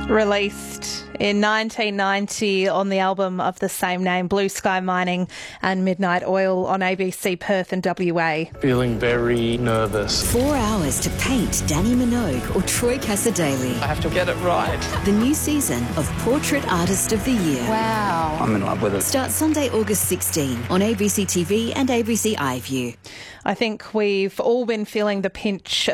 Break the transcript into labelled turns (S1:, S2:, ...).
S1: Released in 1990 on the album of the same name, Blue Sky Mining and Midnight Oil on ABC Perth and WA.
S2: Feeling very nervous.
S3: 4 hours to paint Danny Minogue or Troy Cassar-Daley.
S2: I have to get it right.
S3: The new season of Portrait Artist of the Year.
S4: Wow.
S2: I'm in love with it.
S3: Starts Sunday, August 16 on ABC TV and ABC iView.
S1: I think we've all been feeling the pinch